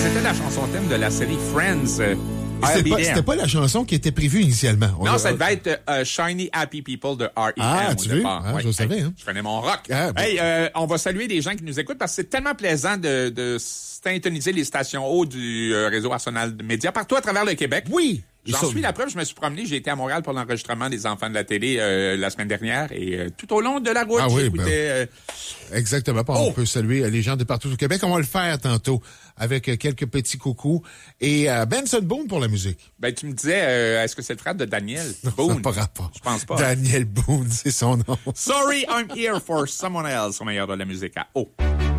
C'était la chanson thème de la série Friends. C'était pas la chanson qui était prévue initialement. Non, ça devait être Shiny Happy People de R.E.M. Ah, tu veux? Ouais. Je le savais. Hein? Je connais mon rock. Ah, bon. On va saluer les gens qui nous écoutent parce que c'est tellement plaisant de syntoniser les stations haut du réseau Arsenal de médias partout à travers le Québec. Oui. J'en suis la preuve, je me suis promené, j'ai été à Montréal pour l'enregistrement des Enfants de la télé la semaine dernière et tout au long de la route, j'écoutais... Exactement. On peut saluer les gens de partout au Québec. On va le faire tantôt avec quelques petits coucous. Et Benson Boone pour la musique. Ben, tu me disais, est-ce que c'est le frère de Daniel Non, Boone? ça n'a pas rapport. Je pense pas. Daniel Boone, c'est son nom. Sorry, I'm here for someone else, au meilleur de la musique à O.